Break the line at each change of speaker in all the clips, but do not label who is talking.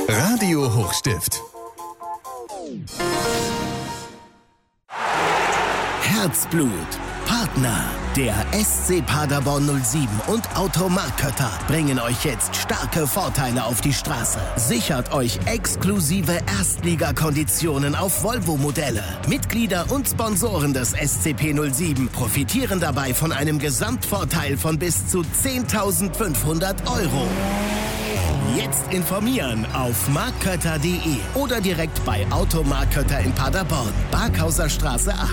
Radio Hochstift.
Herzblut. Partner. Der SC Paderborn 07 und Automark Kötter bringen euch jetzt starke Vorteile auf die Straße. Sichert euch exklusive Erstligakonditionen auf Volvo-Modelle. Mitglieder und Sponsoren des SCP 07 profitieren dabei von einem Gesamtvorteil von bis zu 10.500 €. Jetzt informieren auf markkötter.de oder direkt bei Automark Kötter in Paderborn, Barkhauser Straße 8.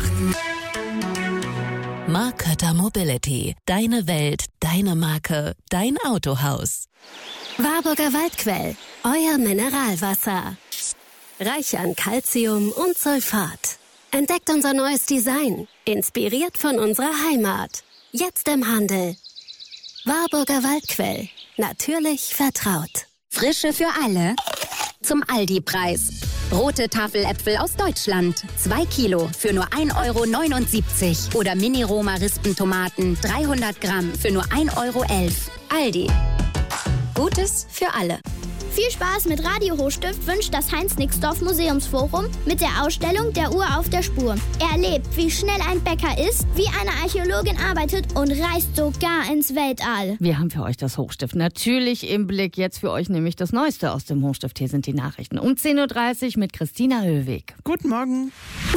Mark Kötter Mobility. Deine Welt, deine Marke, dein Autohaus.
Warburger Waldquell. Euer Mineralwasser. Reich an Calcium und Sulfat. Entdeckt unser neues Design. Inspiriert von unserer Heimat. Jetzt im Handel. Warburger Waldquell. Natürlich vertraut.
Frische für alle. Zum Aldi-Preis. Rote Tafeläpfel aus Deutschland. 2 Kilo für nur 1,79 € Oder Mini-Roma-Rispentomaten 300 Gramm für nur 1,11 € Aldi. Gutes für alle.
Viel Spaß mit Radio Hochstift wünscht das Heinz-Nixdorf Museumsforum mit der Ausstellung Der Uhr auf der Spur. Erlebt, wie schnell ein Bäcker ist, wie eine Archäologin arbeitet und reist sogar ins Weltall.
Wir haben für euch das Hochstift natürlich im Blick. Jetzt für euch nämlich das Neueste aus dem Hochstift. Hier sind die Nachrichten um 10.30 Uhr mit Christina Höhweg.
Guten Morgen.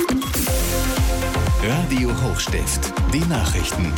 Radio Hochstift. Die Nachrichten.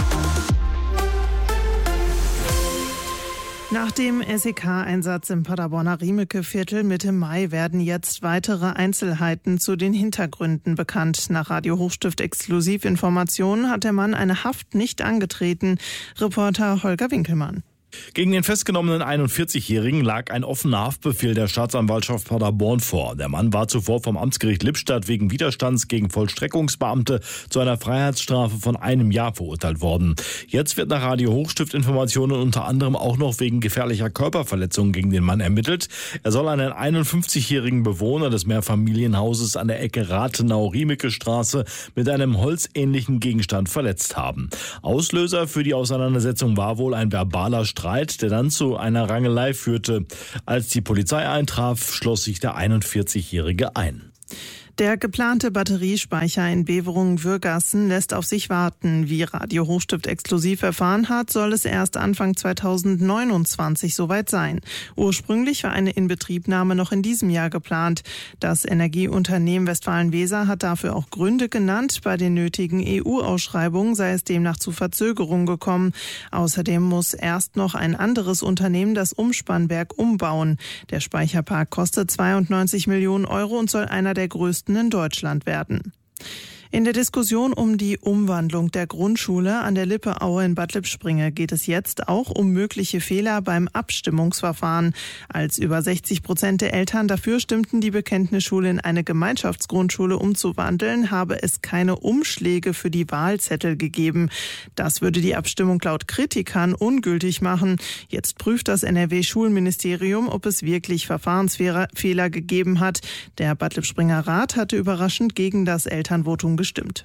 Nach dem SEK-Einsatz im Paderborner Riemeke-Viertel Mitte Mai werden jetzt weitere Einzelheiten zu den Hintergründen bekannt. Nach Radio Hochstift Exklusivinformationen hat der Mann eine Haft nicht angetreten. Reporter Holger Winkelmann.
Gegen den festgenommenen 41-Jährigen lag ein offener Haftbefehl der Staatsanwaltschaft Paderborn vor. Der Mann war zuvor vom Amtsgericht Lippstadt wegen Widerstands gegen Vollstreckungsbeamte zu einer Freiheitsstrafe von 1 Jahr verurteilt worden. Jetzt wird nach Radio Hochstift Informationen unter anderem auch noch wegen gefährlicher Körperverletzung gegen den Mann ermittelt. Er soll einen 51-jährigen Bewohner des Mehrfamilienhauses an der Ecke Rathenau-Riemeke-Straße mit einem holzähnlichen Gegenstand verletzt haben. Auslöser für die Auseinandersetzung war wohl ein verbaler Streit, der dann zu einer Rangelei führte. Als die Polizei eintraf, schloss sich der 41-Jährige ein.
Der geplante Batteriespeicher in Beverungen-Würgassen lässt auf sich warten. Wie Radio Hochstift exklusiv erfahren hat, soll es erst Anfang 2029 soweit sein. Ursprünglich war eine Inbetriebnahme noch in diesem Jahr geplant. Das Energieunternehmen Westfalen-Weser hat dafür auch Gründe genannt. Bei den nötigen EU-Ausschreibungen sei es demnach zu Verzögerungen gekommen. Außerdem muss erst noch ein anderes Unternehmen das Umspannwerk umbauen. Der Speicherpark kostet 92 Millionen € und soll einer der größten in Deutschland werden. In der Diskussion um die Umwandlung der Grundschule an der Lippeaue in Bad Lippspringe geht es jetzt auch um mögliche Fehler beim Abstimmungsverfahren. Als über 60% der Eltern dafür stimmten, die Bekenntnisschule in eine Gemeinschaftsgrundschule umzuwandeln, habe es keine Umschläge für die Wahlzettel gegeben. Das würde die Abstimmung laut Kritikern ungültig machen. Jetzt prüft das NRW-Schulministerium, ob es wirklich Verfahrensfehler gegeben hat. Der Bad Lippspringer Rat hatte überraschend gegen das Elternvotum gestimmt.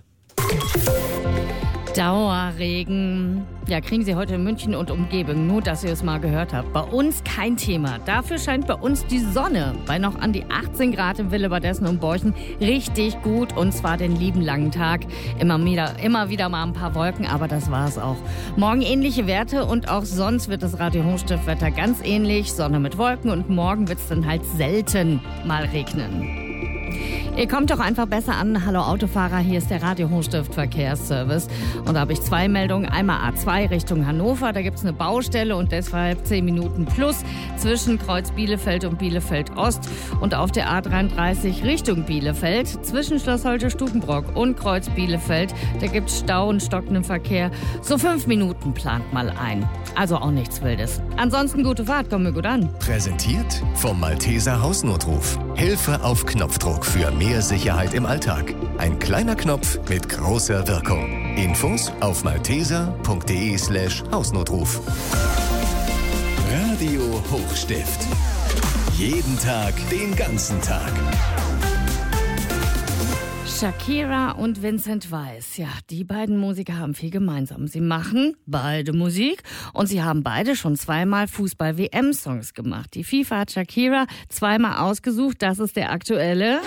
Dauerregen. Ja, kriegen Sie heute in München und Umgebung. Nur, dass ihr es mal gehört habt. Bei uns kein Thema. Dafür scheint bei uns die Sonne. Bei noch an die 18 Grad in Willebadessen und Borchen richtig gut. Und zwar den lieben langen Tag. Immer wieder mal ein paar Wolken, aber das war's auch. Morgen ähnliche Werte und auch sonst wird das Radio Hochstift-Wetter ganz ähnlich. Sonne mit Wolken und morgen wird's dann halt selten mal regnen. Ihr kommt doch einfach besser an. Hallo Autofahrer, hier ist der Radio Hochstift Verkehrsservice. Und da habe ich 2 Meldungen. Einmal A2 Richtung Hannover, da gibt es eine Baustelle und deshalb 10 Minuten plus zwischen Kreuz Bielefeld und Bielefeld Ost. Und auf der A33 Richtung Bielefeld zwischen Schloss Holte-Stukenbrock und Kreuz Bielefeld, da gibt es Stau und stockenden Verkehr. So 5 Minuten plant mal ein. Also auch nichts Wildes. Ansonsten gute Fahrt, kommen wir gut an.
Präsentiert vom Malteser Hausnotruf. Hilfe auf Knopfdruck für mehr Sicherheit im Alltag. Ein kleiner Knopf mit großer Wirkung. Infos auf malteser.de/Hausnotruf. Radio Hochstift. Jeden Tag, den ganzen Tag.
Shakira und Vincent Weiss, ja, die beiden Musiker haben viel gemeinsam. Sie machen beide Musik und sie haben beide schon zweimal Fußball-WM-Songs gemacht. Die FIFA hat Shakira zweimal ausgesucht, das ist der aktuelle.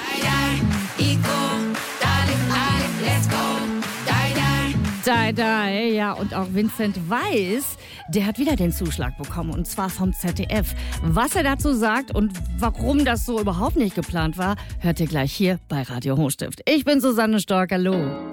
Die, ja, und auch Vincent Weiss, der hat wieder den Zuschlag bekommen, und zwar vom ZDF. Was er dazu sagt und warum das so überhaupt nicht geplant war, hört ihr gleich hier bei Radio Hochstift. Ich bin Susanne Stork, hallo.